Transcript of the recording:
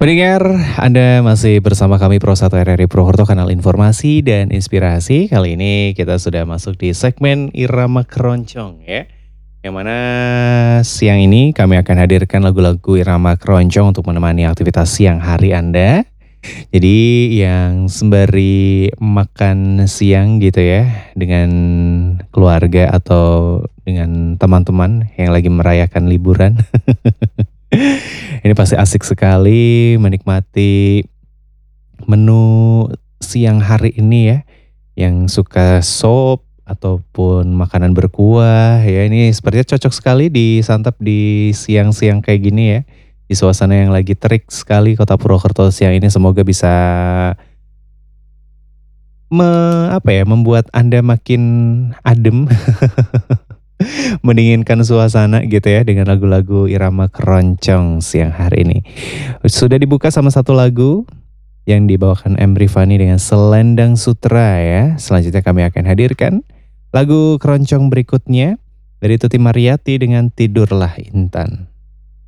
Pendengar, Anda masih bersama kami Pro 1 RRI Purwokerto, kanal informasi dan inspirasi. Kali ini kita sudah masuk di segmen Irama Keroncong ya. Yang mana siang ini kami akan hadirkan lagu-lagu Irama Keroncong untuk menemani aktivitas siang hari Anda. Jadi yang sembari makan siang gitu ya dengan keluarga atau dengan teman-teman yang lagi merayakan liburan. Ini pasti asik sekali menikmati menu siang hari ini ya, yang suka sop ataupun makanan berkuah ya, ini sepertinya cocok sekali disantap di siang-siang kayak gini ya. Di suasana yang lagi terik sekali Kota Purwokerto siang ini, semoga bisa membuat Anda makin adem, mendinginkan suasana gitu ya dengan lagu-lagu Irama Keroncong siang hari ini. Sudah dibuka sama satu lagu yang dibawakan M. Rifani dengan Selendang Sutra ya. Selanjutnya kami akan hadirkan lagu keroncong berikutnya dari Tuti Mariyati dengan Tidurlah Intan.